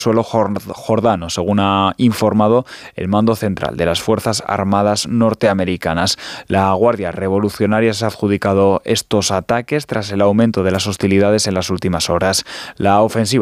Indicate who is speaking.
Speaker 1: suelo jordano, según ha informado el mando central de las Fuerzas Armadas norteamericanas. La Guardia Revolucionaria se ha adjudicado estos ataques tras el aumento de las hostilidades en las últimas horas. La ofensiva